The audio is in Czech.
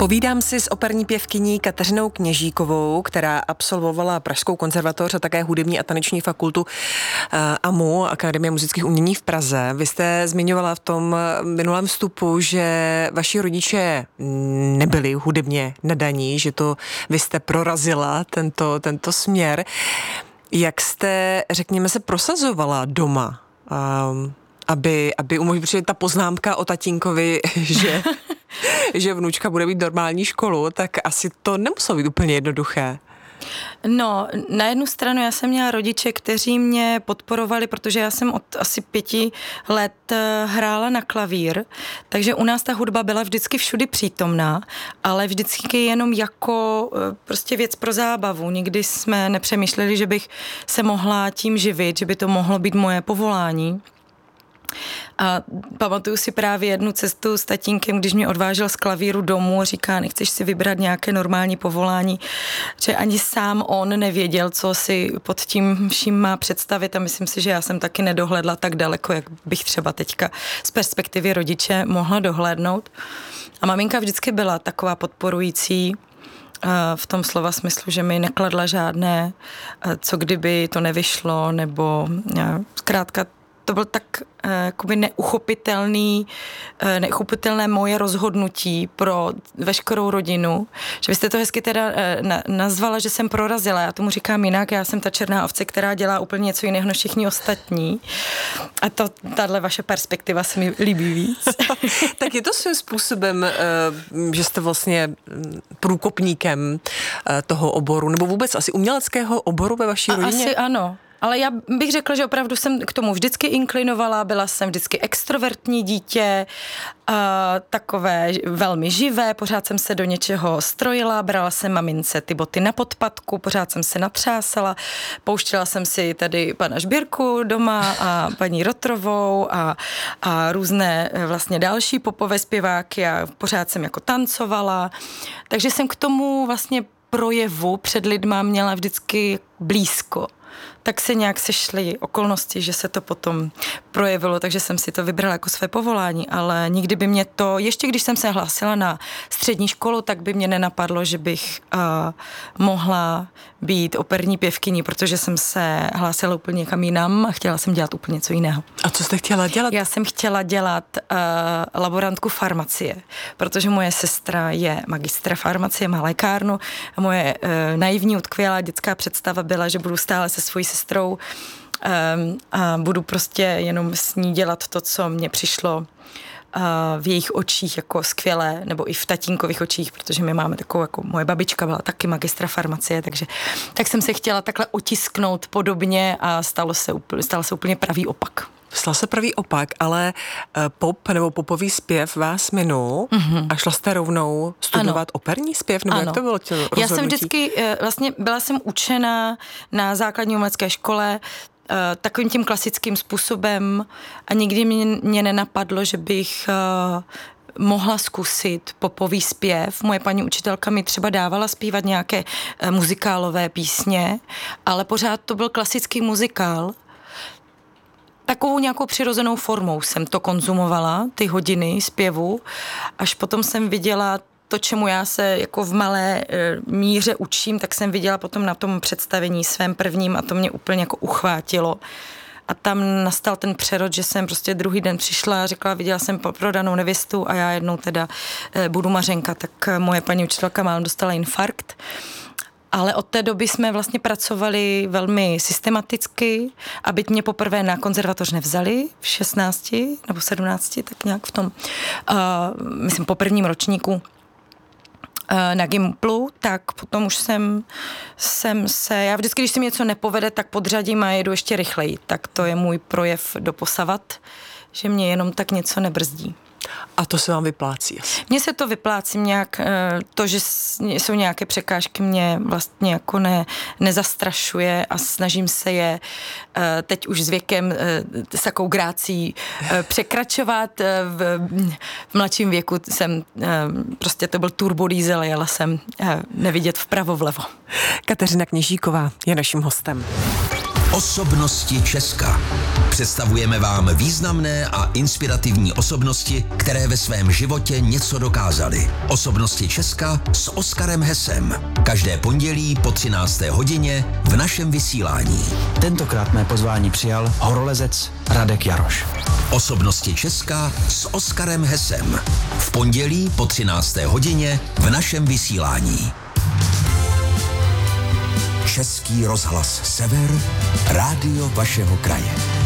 Povídám si s operní pěvkyní Kateřinou Kněžíkovou, která absolvovala Pražskou konzervatoř a také hudební a taneční fakultu AMU, Akademie muzických umění v Praze. Vy jste zmiňovala v tom minulém vstupu, že vaši rodiče nebyli hudebně nadaní, že to vy jste prorazila tento směr. Jak jste, řekněme, se prosazovala doma, aby umožnila, protože ta poznámka o tatínkovi, že vnučka bude mít normální školu, tak asi to nemuselo být úplně jednoduché. No, na jednu stranu já jsem měla rodiče, kteří mě podporovali, protože já jsem od asi 5 let hrála na klavír, takže u nás ta hudba byla vždycky všudy přítomná, ale vždycky jenom jako prostě věc pro zábavu. Nikdy jsme nepřemýšleli, že bych se mohla tím živit, že by to mohlo být moje povolání. A pamatuju si právě jednu cestu s tatínkem, když mě odvážel z klavíru domů a říká, nechceš si vybrat nějaké normální povolání, že ani sám on nevěděl, co si pod tím vším má představit a myslím si, že já jsem taky nedohledla tak daleko, jak bych třeba teďka z perspektivy rodiče mohla dohlédnout. A maminka vždycky byla taková podporující, v tom slova smyslu, že mi nekladla žádné, co kdyby to nevyšlo, nebo zkrátka to byl tak jakoby neuchopitelné moje rozhodnutí pro veškerou rodinu, že vy jste to hezky teda nazvala, že jsem prorazila. Já tomu říkám jinak, já jsem ta černá ovce, která dělá úplně něco jiného než všichni ostatní. A tahle vaše perspektiva se mi líbí víc. Tak je to svým způsobem, že jste vlastně průkopníkem toho oboru, nebo vůbec asi uměleckého oboru ve vaší rodině? Asi ano. Ale já bych řekla, že opravdu jsem k tomu vždycky inklinovala, byla jsem vždycky extrovertní dítě, takové velmi živé, pořád jsem se do něčeho strojila, brala jsem mamince ty boty na podpatku, pořád jsem se natřásala, pouštěla jsem si tady pana Žbírku doma a paní Rotrovou a různé vlastně další popové zpěváky a pořád jsem jako tancovala, takže jsem k tomu vlastně projevu před lidma měla vždycky blízko. Tak se nějak sešly okolnosti, že se to potom projevilo, takže jsem si to vybrala jako své povolání, ale nikdy by mě to, ještě když jsem se hlásila na střední školu, tak by mě nenapadlo, že bych mohla být operní pěvkyní, protože jsem se hlásila úplně někam jinam a chtěla jsem dělat úplně něco jiného. A co jste chtěla dělat? Já jsem chtěla dělat laborantku farmacie, protože moje sestra je magistra farmacie, má lékárnu a moje naivní utkvělá dětská představa byla, že budu stále se svojí sestrou a budu prostě jenom s ní dělat to, co mně přišlo v jejich očích jako skvělé, nebo i v tatínkových očích, protože my máme takovou, jako moje babička byla taky magistra farmacie, takže tak jsem se chtěla takhle otisknout podobně a stal se úplně pravý opak. Stal se pravý opak, ale pop nebo popový zpěv vás minul a šla jste rovnou studovat operní zpěv? Nebo jak to bylo rozhodnutí? Já jsem vždycky, vlastně byla jsem učena na základní umělecké škole takovým tím klasickým způsobem a nikdy mě nenapadlo, že bych mohla zkusit popový zpěv. Moje paní učitelka mi třeba dávala zpívat nějaké muzikálové písně, ale pořád to byl klasický muzikál. Takovou nějakou přirozenou formou jsem to konzumovala, ty hodiny zpěvu, až potom jsem viděla to, čemu já se jako v malé míře učím, tak jsem viděla potom na tom představení svém prvním a to mě úplně jako uchvátilo. A tam nastal ten přerod, že jsem prostě druhý den přišla a řekla, viděla jsem prodanou nevěstu a já jednou teda budu Mařenka, tak moje paní učitelka málem dostala infarkt. Ale od té doby jsme vlastně pracovali velmi systematicky, aby mě poprvé na konzervatoř nevzali v 16 nebo 17, tak nějak v tom, myslím po prvním ročníku na Gimplu, tak potom už jsem se, já vždycky, když se mi něco nepovede, tak podřadím a jedu ještě rychleji, tak to je můj projev doposavat, že mě jenom tak něco nebrzdí. A to se vám vyplácí asi? Mně se to vyplácí nějak, to, že jsou nějaké překážky, mě vlastně jako nezastrašuje a snažím se je teď už s věkem s takovou grácí překračovat. V mladším věku jsem, prostě to byl turbodiesel, jela jsem nevidět vpravo, vlevo. Kateřina Kněžíková je naším hostem. Osobnosti Česka. Představujeme vám významné a inspirativní osobnosti, které ve svém životě něco dokázaly. Osobnosti Česka s Oskarem Hesem. Každé pondělí po 13. hodině v našem vysílání. Tentokrát mé pozvání přijal horolezec Radek Jaroš. Osobnosti Česka s Oskarem Hesem. V pondělí po 13. hodině v našem vysílání. Český rozhlas Sever, rádio vašeho kraje.